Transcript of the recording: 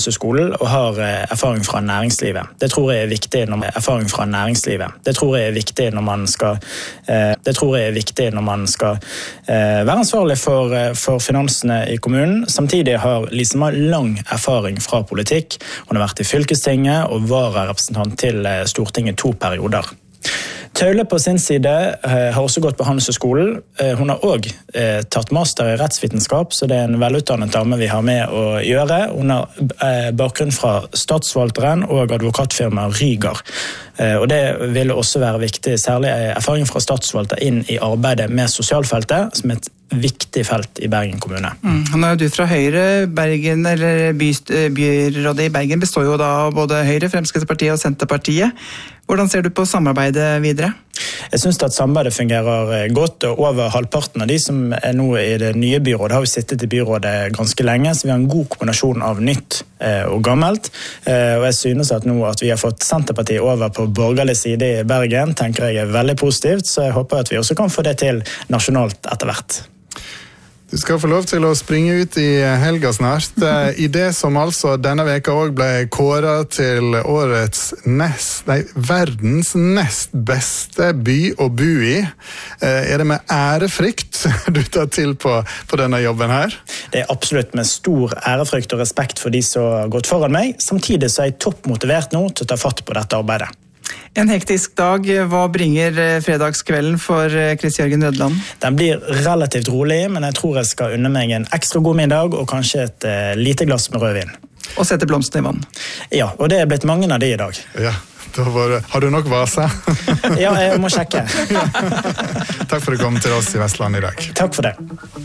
skolen og har erfaring fra næringslivet. Det tror jeg er viktig når man skal være ansvarlig for finansene i kommunen. Samtidig har Lise May lang erfaring fra politikk. Hun har vært i fylkestinget og vararepresentant til Stortinget 2 perioder. Tøyle på sin side har også gått på Handelshøyskolen. Hun har også tatt master i rettsvitenskap, så det er en velutdannet dame vi har med å gjøre. Hun har bakgrunn fra Statsforvalteren og advokatfirmaet Ryger. Og det vil også være viktig, særlig erfaring fra Statsforvalter inn i arbeidet med sosialfeltet, som er et viktig felt i Bergen kommune. Nå er du fra Høyre. Bergen, eller byrådet i Bergen består jo da av både Høyre, Fremskrittspartiet og Senterpartiet. Hvordan ser du på samarbeidet videre? Jeg synes at samarbeidet fungerer godt, og over halvparten av de som er nå i det nye byrådet har jo sittet i byrådet ganske lenge, så vi har en god kombinasjon av nytt og gammelt. Og jeg synes at nå at vi har fått Senterpartiet over på borgerlig side i Bergen, tenker jeg er veldig positivt, så jeg håper at vi også kan få det til nasjonalt etter hvert. Du skal få lov til å springe ut i helga snart. I det som altså denne veka også ble kåret til verdens nest beste by å bo i. Er det med ærefrykt du tar til på denne jobben her? Det er absolutt med stor ærefrykt og respekt for de som har gått foran meg. Samtidig så er jeg toppmotivert nå til å ta fatt på dette arbeidet. En hektisk dag. Hva bringer fredagskvelden for Chris Jørgen Rødland? Den blir relativt rolig, men jeg tror jeg skal unne meg en ekstra god middag og kanskje et lite glass med rødvin. Og sette blomstene i vann? Ja, og det er blitt mange av de i dag. Ja, har du nok vase? Ja, jeg må sjekke. Takk for at du kom til oss i Vestland i dag. Takk for det.